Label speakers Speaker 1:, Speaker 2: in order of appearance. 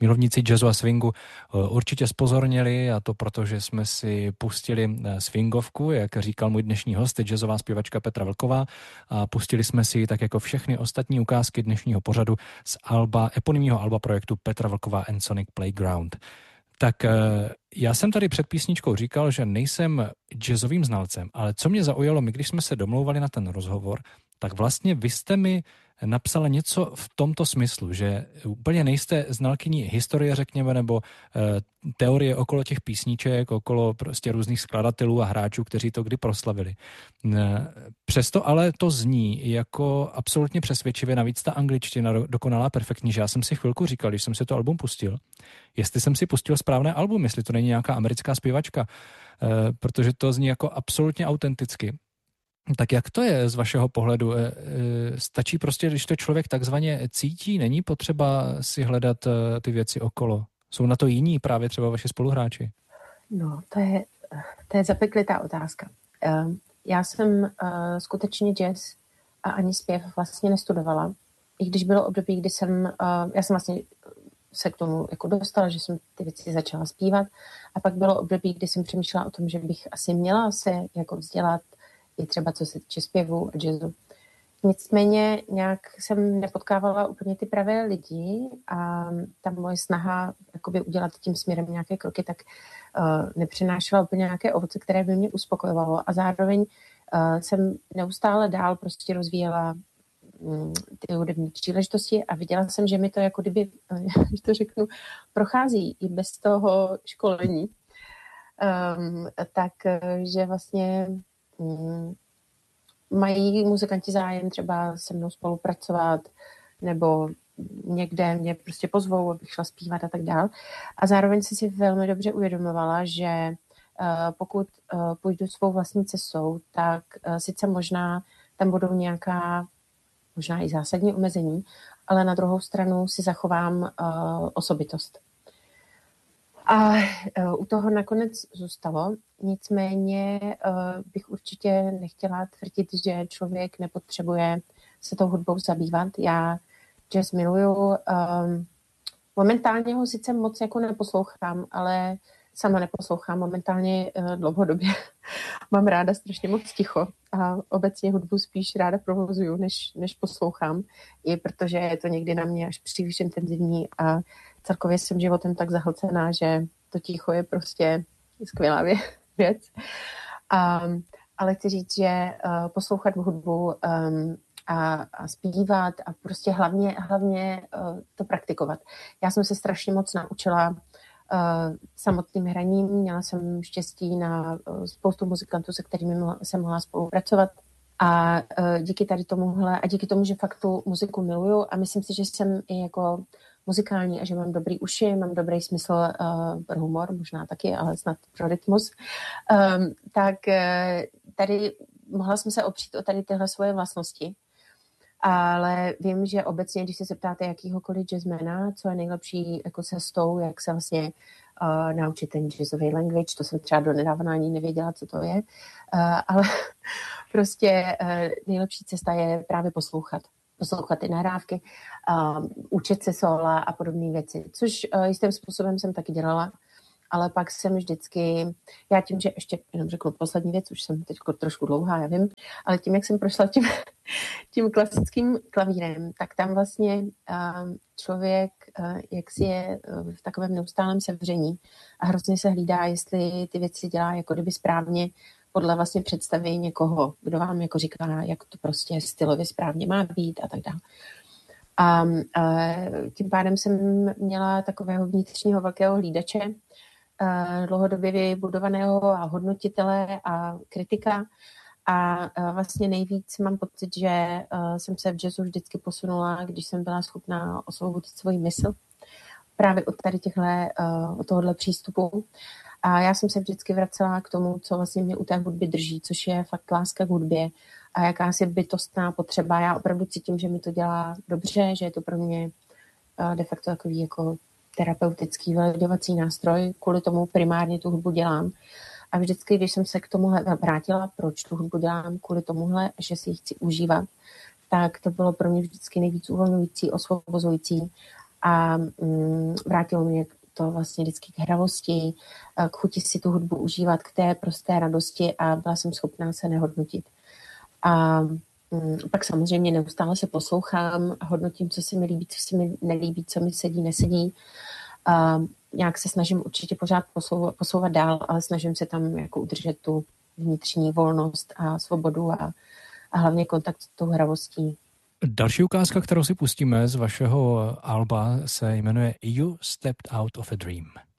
Speaker 1: milovníci jazzu a swingu určitě zpozornili, a to proto, že jsme si pustili swingovku, jak říkal můj dnešní host, jazzová zpěvačka Petra Vlková, a pustili jsme si tak jako všechny ostatní ukázky dnešního pořadu z eponymního alba projektu Petra Vlková and Sonic Playground. Tak já jsem tady před písničkou říkal, že nejsem jazzovým znalcem, ale co mě zaujalo, my když jsme se domlouvali na ten rozhovor, tak vlastně vy jste mi napsala něco v tomto smyslu, že úplně nejste znalkyní historie, řekněme, nebo teorie okolo těch písniček, okolo prostě různých skladatelů a hráčů, kteří to kdy proslavili. Přesto ale to zní jako absolutně přesvědčivě, navíc ta angličtina dokonalá, perfektní, že já jsem si chvilku říkal, když jsem si to album pustil, jestli jsem si pustil správné album, jestli to není nějaká americká zpěvačka, protože to zní jako absolutně autenticky. Tak jak to je z vašeho pohledu? Stačí prostě, když to člověk takzvaně cítí, není potřeba si hledat ty věci okolo? Jsou na to jiní právě třeba vaši spoluhráči?
Speaker 2: No, to je zapeklitá otázka. Já jsem skutečně jazz a ani zpěv vlastně nestudovala. I když bylo období, kdy já jsem vlastně se k tomu jako dostala, že jsem ty věci začala zpívat, a pak bylo období, kdy jsem přemýšlela o tom, že bych asi měla se jako vzdělat i třeba co se týče zpěvu a jazzu. Nicméně nějak jsem nepotkávala úplně ty pravé lidi a ta moje snaha jakoby udělat tím směrem nějaké kroky, tak nepřinášela úplně nějaké ovoce, které by mě uspokojovalo, a zároveň jsem neustále dál prostě rozvíjela ty hudební příležitosti a viděla jsem, že mi to jako kdyby, když to řeknu, prochází i bez toho školení. Takže vlastně mají muzikanti zájem třeba se mnou spolupracovat, nebo někde mě prostě pozvou, abych šla zpívat a tak dál. A zároveň jsem si velmi dobře uvědomovala, že pokud půjdu svou vlastní cestou, tak sice možná tam budou nějaká, možná i zásadní omezení, ale na druhou stranu si zachovám osobitost. A u toho nakonec zůstalo, nicméně bych určitě nechtěla tvrdit, že člověk nepotřebuje se tou hudbou zabývat. Já jazz miluju, momentálně ho sice moc jako neposlouchám, ale sama neposlouchám momentálně dlouhodobě. Mám ráda strašně moc ticho a obecně hudbu spíš ráda provozuju, než poslouchám, i protože je to někdy na mě až příliš intenzivní a celkově jsem životem tak zahlcená, že to ticho je prostě skvělá věc. Ale chci říct, že poslouchat hudbu a zpívat a prostě hlavně to praktikovat. Já jsem se strašně moc naučila samotným hraním. Měla jsem štěstí na spoustu muzikantů, se kterými jsem mohla spolupracovat. A díky tady tomuhle a díky tomu, že fakt tu muziku miluju a myslím si, že jsem i jako muzikální a že mám dobrý uši, mám dobrý smysl pro humor, možná taky, ale snad pro rytmus, tak tady mohla jsem se opřít o tady tyhle svoje vlastnosti. Ale vím, že obecně, když se zeptáte jakýhokoliv jazzmana, co je nejlepší jako cestou, jak se vlastně naučit ten jazzový language, to jsem třeba donedávna ani nevěděla, co to je, ale prostě nejlepší cesta je právě poslouchat ty nahrávky, učit se sóla a podobné věci, což jistým způsobem jsem taky dělala, ale pak jsem vždycky, já tím, že ještě jenom řeknu poslední věc, už jsem teď trošku dlouhá, já vím, ale tím, jak jsem prošla tím klasickým klavírem, tak tam vlastně člověk, jak si je v takovém neustálém sevření a hrozně se hlídá, jestli ty věci dělá jako kdyby správně podle vlastně představy někoho, kdo vám jako říká, jak to prostě stylově správně má být a tak dále. A tím pádem jsem měla takového vnitřního velkého hlídače, dlouhodobě vybudovaného a hodnotitele a kritika. A vlastně nejvíc mám pocit, že jsem se v jazzu vždycky posunula, když jsem byla schopná osvobodit svoji mysl. Právě od tohohle přístupu. A já jsem se vždycky vracela k tomu, co vlastně mě u té hudby drží, což je fakt láska k hudbě a jakási bytostná potřeba. Já opravdu cítím, že mi to dělá dobře, že je to pro mě de facto takový jako terapeutický vyledovací nástroj, kvůli tomu primárně tu hudbu dělám. A vždycky, když jsem se k tomuhle vrátila, proč tu hudbu dělám, kvůli tomuhle, že si ji chci užívat, tak to bylo pro mě vždycky nejvíc uvolňující, osvobozující a vrátilo mě to vlastně vždycky k hravosti, k chuti si tu hudbu užívat, k té prosté radosti a byla jsem schopná se nehodnotit. A pak samozřejmě neustále se poslouchám a hodnotím, co se mi líbí, co se mi nelíbí, co mi sedí, nesedí. Nějak se snažím určitě pořád posouvat dál, ale snažím se tam jako udržet tu vnitřní volnost a svobodu a hlavně kontakt s tou hravostí.
Speaker 1: Další ukázka, kterou si pustíme z vašeho alba, se jmenuje You Stepped Out of a Dream.